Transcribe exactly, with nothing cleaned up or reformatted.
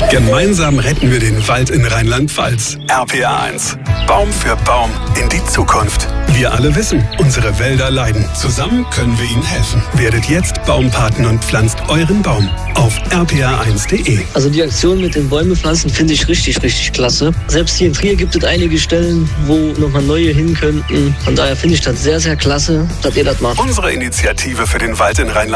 Gemeinsam retten wir den Wald in Rheinland-Pfalz. R P R eins. Baum für Baum in die Zukunft. Wir alle wissen, unsere Wälder leiden. Zusammen können wir ihnen helfen. Werdet jetzt Baumpaten und pflanzt euren Baum auf r p r eins punkt de. Also die Aktion mit den Bäume pflanzen finde ich richtig, richtig klasse. Selbst hier in Trier gibt es einige Stellen, wo nochmal neue hin könnten. Von daher finde ich das sehr, sehr klasse, dass ihr das macht. Unsere Initiative für den Wald in Rheinland-Pfalz